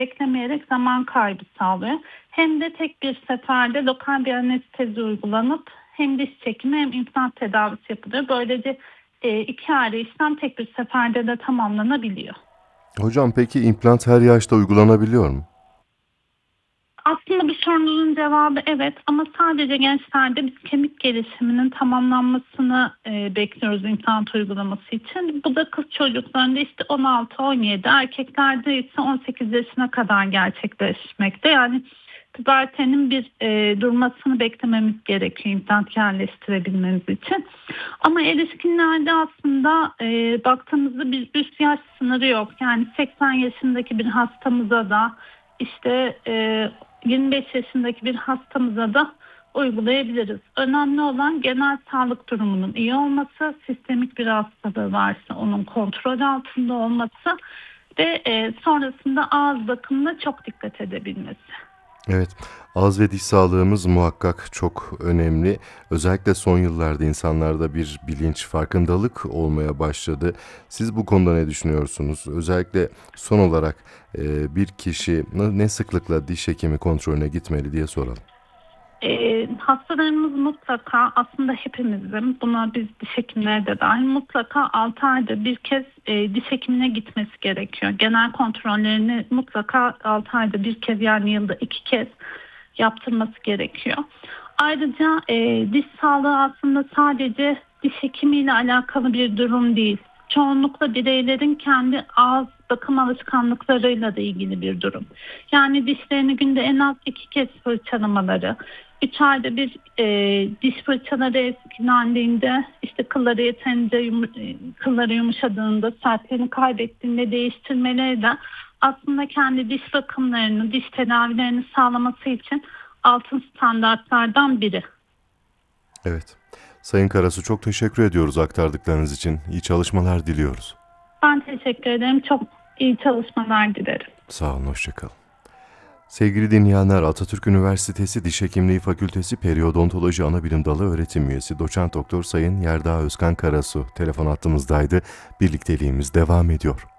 beklemeyerek zaman kaybı sağlıyor. Hem de tek bir seferde lokal bir anestezi uygulanıp hem diş çekimi hem implant tedavisi yapılıyor. Böylece iki ayrı işlem tek bir seferde de tamamlanabiliyor. Hocam peki implant her yaşta uygulanabiliyor mu? Aslında bu sorunun cevabı evet, ama sadece gençlerde biz kemik gelişiminin tamamlanmasını bekliyoruz implant uygulaması için. Bu da kız çocuklarında işte 16-17, erkeklerde ise 18 yaşına kadar gerçekleşmekte. Yani pubertenin bir durmasını beklememiz gerekiyor implant yerleştirebilmemiz için. Ama erişkinlerde aslında baktığımızda bir üst yaş sınırı yok. Yani 80 yaşındaki bir hastamıza da işte 25 yaşındaki bir hastamıza da uygulayabiliriz. Önemli olan genel sağlık durumunun iyi olması, sistemik bir hastalığı varsa onun kontrol altında olması ve sonrasında ağız bakımına çok dikkat edebilmesi. Evet, ağız ve diş sağlığımız muhakkak çok önemli. Özellikle son yıllarda insanlarda bir bilinç, farkındalık olmaya başladı. Siz bu konuda ne düşünüyorsunuz? Özellikle son olarak bir kişi ne sıklıkla diş hekimi kontrolüne gitmeli diye soralım. Hastalarımız mutlaka, aslında hepimizin, buna biz diş hekimleri de dahil, mutlaka 6 ayda bir kez diş hekimine gitmesi gerekiyor. Genel kontrollerini mutlaka 6 ayda bir kez, yani yılda 2 kez yaptırması gerekiyor. Ayrıca diş sağlığı aslında sadece diş hekimiyle alakalı bir durum değil. Çoğunlukla bireylerin kendi ağız bakım alışkanlıklarıyla da ilgili bir durum. Yani dişlerini günde en az 2 kez fırçalamaları, 3 ayda bir diş fırçaları eskilendiğinde, işte kılları yeterince kılları yumuşadığında, sertliğini kaybettiğinde değiştirmeleri de aslında kendi diş bakımlarını, diş tedavilerini sağlaması için altın standartlardan biri. Evet, Sayın Karasu çok teşekkür ediyoruz aktardıklarınız için. İyi çalışmalar diliyoruz. Ben teşekkür ederim. Çok iyi çalışmalar dilerim. Sağ olun, hoşça kalın. Sevgili dinleyenler, Atatürk Üniversitesi Diş Hekimliği Fakültesi Periyodontoloji Anabilim Dalı öğretim üyesi Doçent Doktor Sayın Yerdağ Özkan Karasu telefon hattımızdaydı. Birlikteliğimiz devam ediyor.